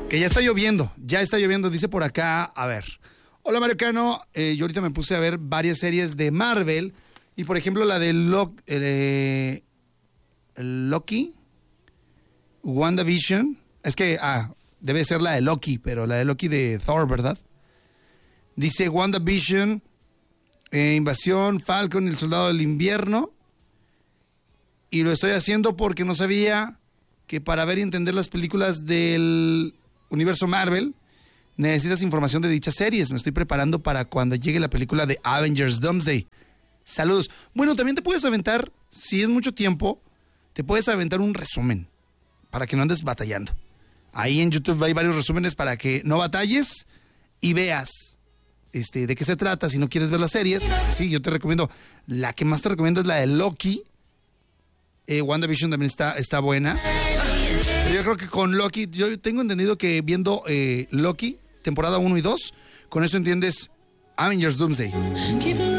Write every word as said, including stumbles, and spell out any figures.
Que ya está lloviendo, ya está lloviendo, dice por acá, a ver. Hola, americano, eh, yo ahorita me puse a ver varias series de Marvel y por ejemplo la de Lo- eh, Loki, WandaVision, es que, ah, debe ser la de Loki, pero la de Loki de Thor, ¿verdad? Dice WandaVision, eh, Invasión, Falcon y el Soldado del Invierno, y lo estoy haciendo porque no sabía que para ver y entender las películas del universo Marvel necesitas información de dichas series. Me estoy preparando para cuando llegue la película de Avengers Doomsday. Saludos. Bueno, también te puedes aventar, si es mucho tiempo, te puedes aventar un resumen para que no andes batallando. Ahí en YouTube hay varios resúmenes para que no batalles y veas este, de qué se trata si no quieres ver las series. Sí, yo te recomiendo. La que más te recomiendo es la de Loki. Eh, WandaVision también está, está buena. Pero yo creo que con Loki, yo tengo entendido que viendo eh, Loki, temporada uno y dos, con eso entiendes Avengers Doomsday.